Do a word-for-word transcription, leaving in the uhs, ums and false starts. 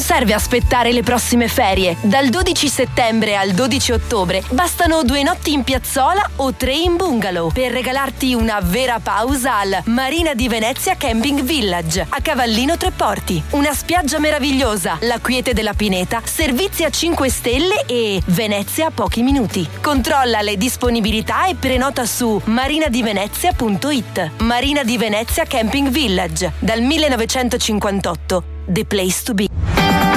serve aspettare le prossime ferie. Dal dodici settembre al dodici ottobre bastano due notti in piazzola o tre in bungalow per regalarti una vera pausa al Marina di Venezia Camping Village a Cavallino Tre Porti. Una spiaggia meravigliosa, la quiete della pineta, servizi a cinque stelle e Venezia a pochi minuti. Controlla le disponibilità e prenota su marinadivenezia punto it. Marina di Venezia Camping Village, dal millenovecentocinquantotto. The place to be.